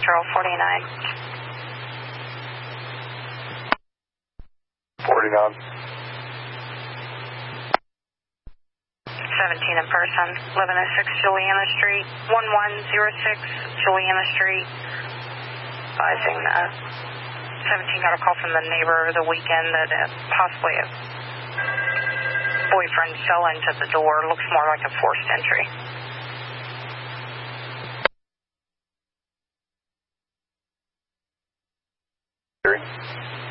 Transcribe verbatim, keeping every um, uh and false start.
zero forty-nine. forty-nine. seventeen in person, eleven oh six Juliana Street, one one zero six Juliana Street. Advising uh, seventeen got a call from the neighbor over the weekend that uh, possibly a boyfriend fell into the door. Looks more like a forced entry. Three.